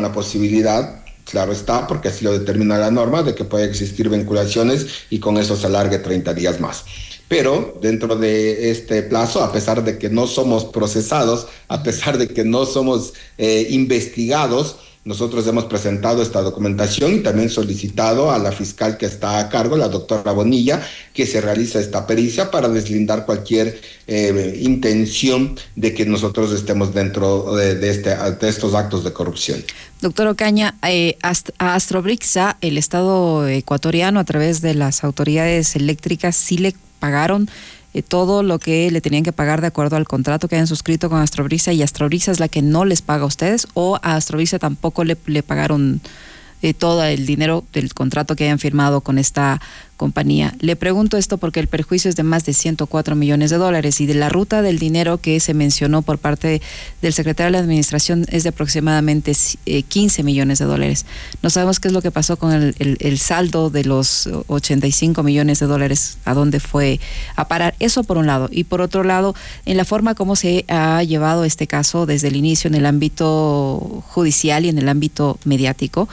una posibilidad, claro está, porque así lo determina la norma, de que puede existir vinculaciones y con eso se alargue 30 días más. Pero dentro de este plazo, a pesar de que no somos procesados, a pesar de que no somos investigados, nosotros hemos presentado esta documentación y también solicitado a la fiscal que está a cargo, la doctora Bonilla, que se realice esta pericia para deslindar cualquier intención de que nosotros estemos dentro de estos actos de corrupción. Doctor Ocaña, a Astrobrixa, el Estado ecuatoriano, a través de las autoridades eléctricas, sí le pagaron todo lo que le tenían que pagar de acuerdo al contrato que hayan suscrito con Astrobrixa, y Astrobrixa es la que no les paga a ustedes, o a Astrobrixa tampoco le pagaron todo el dinero del contrato que hayan firmado con esta compañía. Le pregunto esto porque el perjuicio es de más de 104 millones de dólares y de la ruta del dinero que se mencionó por parte del secretario de la Administración es de aproximadamente 15 millones de dólares. No sabemos qué es lo que pasó con el saldo de los 85 millones de dólares, a dónde fue a parar. Eso por un lado. Y por otro lado, en la forma como se ha llevado este caso desde el inicio en el ámbito judicial y en el ámbito mediático,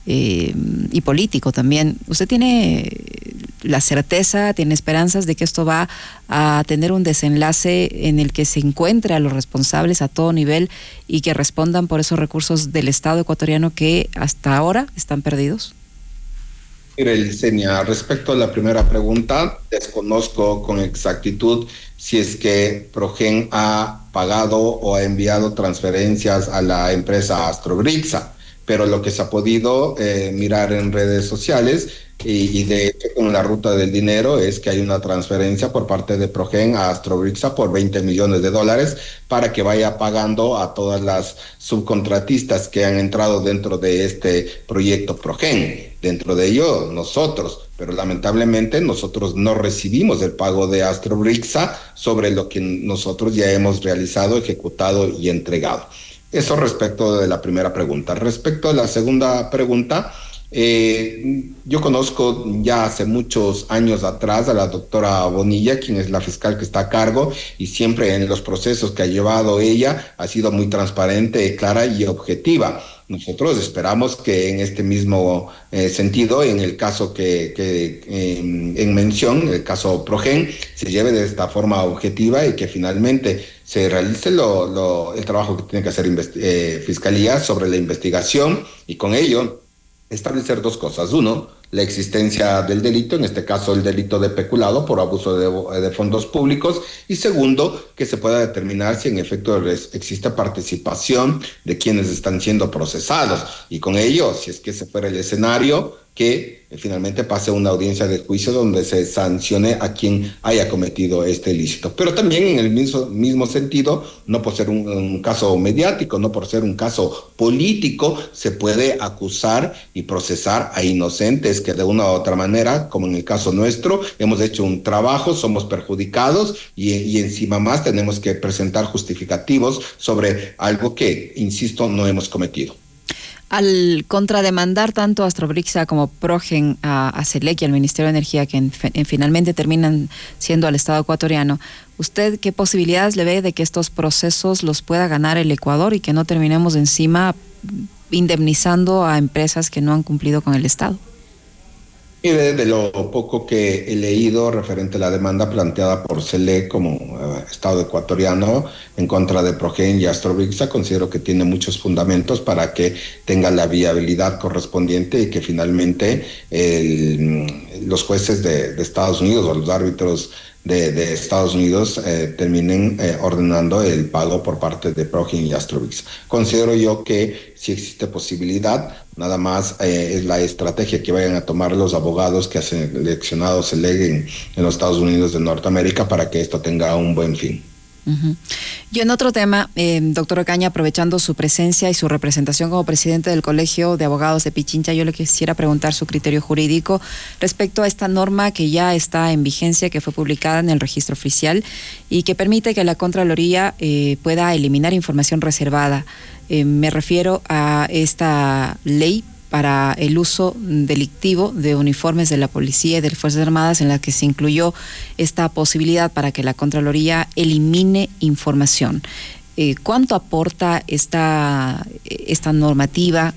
y político también. ¿Usted tiene la certeza, tiene esperanzas de que esto va a tener un desenlace en el que se encuentre a los responsables a todo nivel y que respondan por esos recursos del Estado ecuatoriano que hasta ahora están perdidos? Mire, Licenia, respecto a la primera pregunta, desconozco con exactitud si es que Progen ha pagado o ha enviado transferencias a la empresa Astrobrixa, pero lo que se ha podido mirar en redes sociales y de hecho con la ruta del dinero es que hay una transferencia por parte de Progen a Astrobrixa por 20 millones de dólares para que vaya pagando a todas las subcontratistas que han entrado dentro de este proyecto Progen, dentro de ello nosotros, pero lamentablemente nosotros no recibimos el pago de Astrobrixa sobre lo que nosotros ya hemos realizado, ejecutado y entregado. Eso respecto de la primera pregunta. Respecto a la segunda pregunta, yo conozco ya hace muchos años atrás a la doctora Bonilla, quien es la fiscal que está a cargo, y siempre en los procesos que ha llevado ella ha sido muy transparente, clara y objetiva. Nosotros esperamos que en este mismo sentido, en el caso que en mención, el caso Progen, se lleve de esta forma objetiva y que finalmente se realice el trabajo que tiene que hacer Fiscalía sobre la investigación y con ello establecer dos cosas. Uno, la existencia del delito, en este caso el delito de peculado por abuso de fondos públicos, y segundo, que se pueda determinar si en efecto existe participación de quienes están siendo procesados, y con ello, si es que ese fuera el escenario, que finalmente pase una audiencia de juicio donde se sancione a quien haya cometido este ilícito. Pero también en el mismo sentido, no por ser un caso mediático, no por ser un caso político, se puede acusar y procesar a inocentes que de una u otra manera, como en el caso nuestro, hemos hecho un trabajo, somos perjudicados y encima más tenemos que presentar justificativos sobre algo que, insisto, no hemos cometido. Al contrademandar tanto a Astrobrixa como Progen a CELEC y al Ministerio de Energía, que finalmente terminan siendo al Estado ecuatoriano, ¿usted qué posibilidades le ve de que estos procesos los pueda ganar el Ecuador y que no terminemos encima indemnizando a empresas que no han cumplido con el Estado? Y de lo poco que he leído referente a la demanda planteada por CELEC como Estado ecuatoriano en contra de Progen y Astrobrixa, considero que tiene muchos fundamentos para que tenga la viabilidad correspondiente y que finalmente los jueces de Estados Unidos o los árbitros de Estados Unidos terminen ordenando el pago por parte de Progen y Astrobrixa. Considero yo que si existe posibilidad, nada más es la estrategia que vayan a tomar los abogados que han seleccionado CELEC en los Estados Unidos de Norteamérica para que esto tenga un buen fin. Uh-huh. Yo en otro tema, doctor Ocaña, aprovechando su presencia y su representación como presidente del Colegio de Abogados de Pichincha, yo le quisiera preguntar su criterio jurídico respecto a esta norma que ya está en vigencia, que fue publicada en el registro oficial y que permite que la Contraloría pueda eliminar información reservada. Me refiero a esta ley para el uso delictivo de uniformes de la policía y de las Fuerzas Armadas, en la que se incluyó esta posibilidad para que la Contraloría elimine información. ¿Cuánto aporta esta normativa